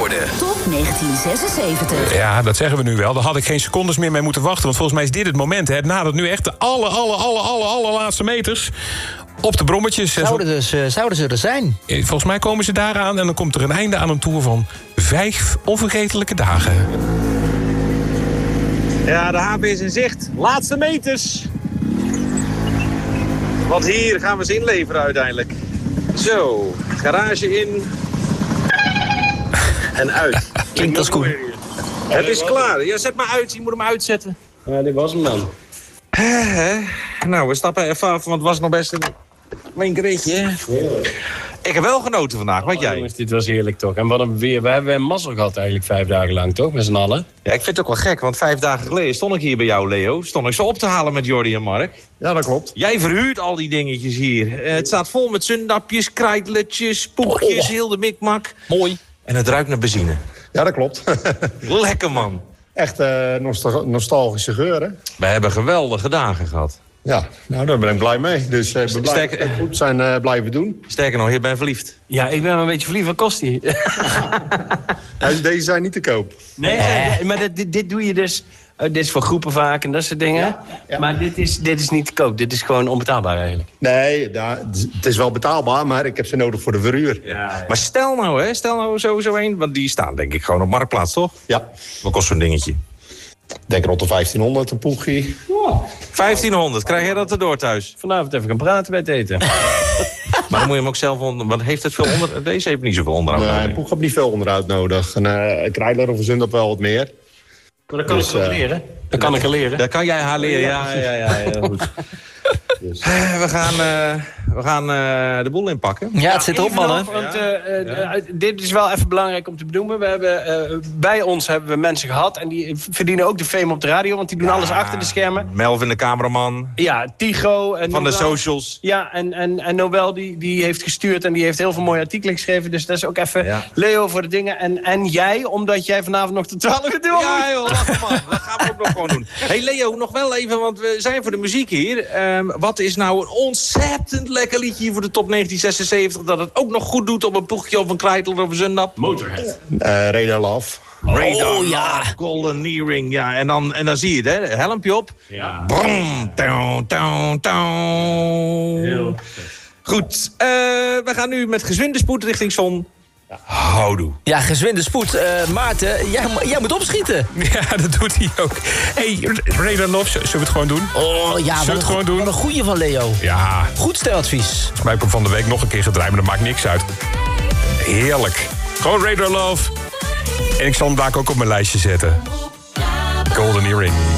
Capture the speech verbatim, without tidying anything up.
worden. Top negentien zesenzeventig. Ja, dat zeggen we nu wel. Daar had ik geen secondes meer mee moeten wachten. Want volgens mij is dit het moment. Hè. Het nadert nu echt de aller, aller, aller, aller, allerlaatste meters. Op de brommetjes. Zouden, dus, uh, zouden ze er zijn? Volgens mij komen ze daaraan. En dan komt er een einde aan een tour van vijf onvergetelijke dagen. Ja, de H B is in zicht. Laatste meters. Want hier gaan we ze inleveren uiteindelijk. Zo, garage in. En uit. Klinkt als Koen. Het is klaar. Ja, zet maar uit. Je moet hem uitzetten. Ja, dit was hem dan. Nou, we stappen even af, want het was nog best een flink ritje. Ik heb wel genoten vandaag, wat jij? Jongens, dit was heerlijk toch. En wat een weer. We hebben een mazzel gehad eigenlijk vijf dagen lang toch, met z'n allen. Ja, ik vind het ook wel gek, want vijf dagen geleden stond ik hier bij jou, Leo. Stond ik zo op te halen met Jordi en Mark. Ja, dat klopt. Jij verhuurt al die dingetjes hier. Uh, het staat vol met zundapjes, krijtletjes, poegjes, oh. heel de mikmak. Mooi. En het ruikt naar benzine. Ja, dat klopt. Lekker, man. Echt uh, nostal- nostalgische geuren. We hebben geweldige dagen gehad. Ja, nou, daar ben ik blij mee. Dus uh, we Sterk... blijven goed zijn uh, blijven doen. Sterker nog, je bent verliefd. Ja, ik ben een beetje verliefd. Wat kost die? Deze zijn niet te koop. Nee, nee maar dit, dit doe je dus... Uh, dit is voor groepen vaak en dat soort dingen. Ja, ja. Maar dit is, dit is niet te koop. Dit is gewoon onbetaalbaar eigenlijk. Nee, da, het is wel betaalbaar, maar ik heb ze nodig voor de verhuur. Ja, ja. Maar stel nou, hè, stel nou sowieso één. Want die staan denk ik gewoon op Marktplaats, toch? Ja. Wat kost zo'n dingetje? Ik denk rond de vijftienhonderd, een poelgie. Oh. vijftienhonderd, krijg jij dat erdoor thuis? Vanavond even gaan praten bij het eten. Maar dan moet je hem ook zelf onder... Want heeft het veel onder... Deze heeft niet zoveel onderhoud nee, nodig. Nee, een poeg heeft niet veel onderhoud nodig. Een, uh, een krijler of een zundap wel wat meer. Maar dat kan dus, ik wel uh, leren. Dat kan ik er leren. Dat kan jij haar leren, ja, ja, ja, ja, goed. Dus. We gaan, uh, we gaan uh, de boel inpakken. Ja, het zit erop, mannen. Nog, want uh, uh, ja. uh, dit is wel even belangrijk om te benoemen. We hebben, uh, bij ons hebben we mensen gehad. En die verdienen ook de fame op de radio. Want die doen ja. alles achter de schermen. Melvin, de cameraman. Ja, Tigo. En van Nobel. De socials. Ja, en, en, en Nobel die, die heeft gestuurd. En die heeft heel veel mooie artikelen geschreven. Dus dat is ook even ja. Leo voor de dingen. En, en jij, omdat jij vanavond nog de twaalf uur door. Ja joh, lach man. Dat gaan we ook nog gewoon doen. Hey Leo, nog wel even, want we zijn voor de muziek hier. Um, wat is nou een ontzettend lekker liedje voor de top negentien zesenzeventig... dat het ook nog goed doet op een poegje of een krijtel of een zundap? Motorhead. Uh, Radar Love. Radar oh, ja. Golden Earring, ja. En dan, en dan zie je het, hè. Helmpje op. Ja. Brum, town, town, town. Heel goed, uh, we gaan nu met gezwinde spoed richting zon. Ja. Houdoe. Ja, gezwinde spoed. Uh, Maarten, jij, jij moet opschieten. Ja, dat doet hij ook. Hey, Radar Love, zullen we het gewoon doen? Oh ja, zullen we het gewoon doen? Wat een goeie van Leo. Ja. Goed steladvies. Volgens mij heb ik hem van de week nog een keer gedraaid, maar dat maakt niks uit. Heerlijk. Gewoon Radar Love. En ik zal hem daar ook op mijn lijstje zetten. Golden Earring.